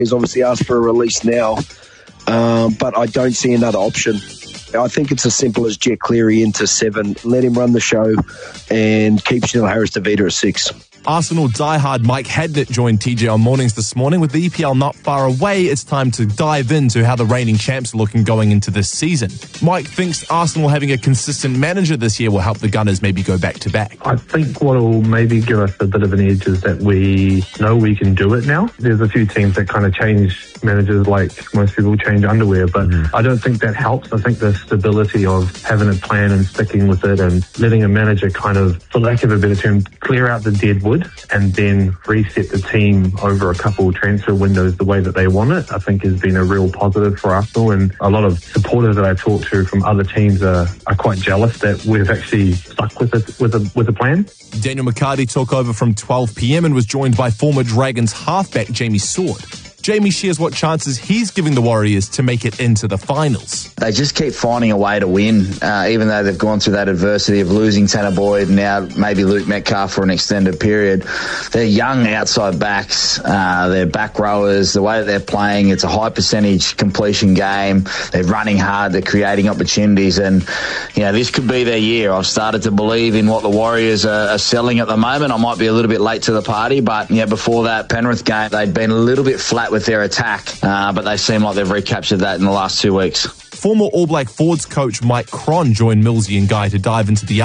He's obviously asked for a release now, but I don't see another option. I think it's as simple as Jet Cleary into 7, let him run the show, and keep Chanel Harris-Tavita at 6. Arsenal diehard Mike Hadnett joined TJ on Mornings this morning. With the EPL not far away, it's time to dive into how the reigning champs are looking going into this season. Mike thinks Arsenal having a consistent manager this year will help the Gunners maybe go back-to-back. I think what will maybe give us a bit of an edge is that we know we can do it now. There's a few teams that kind of change managers like most people change underwear, but I don't think that helps. I think the stability of having a plan and sticking with it and letting a manager kind of, for lack of a better term, clear out the dead wood and then reset the team over a couple of transfer windows the way that they want it, I think has been a real positive for Arsenal. And a lot of supporters that I talk to from other teams are quite jealous that we've actually stuck with it with a plan. Daniel McCarty took over from 12 p.m. and was joined by former Dragons halfback Jamie Sword. Jamie shares what chances he's giving the Warriors to make it into the finals. They just keep finding a way to win, even though they've gone through that adversity of losing Tanner Boyd and now maybe Luke Metcalf for an extended period. They're young outside backs, they're back rowers, the way that they're playing, it's a high percentage completion game, they're running hard, they're creating opportunities, and this could be their year. I've started to believe in what the Warriors are selling at the moment. I might be a little bit late to the party, but before that Penrith game, they'd been a little bit flat with their attack, but they seem like they've recaptured that in the last 2 weeks. Former All Black Forwards coach Mike Cron joined Millsy and Guy to dive into the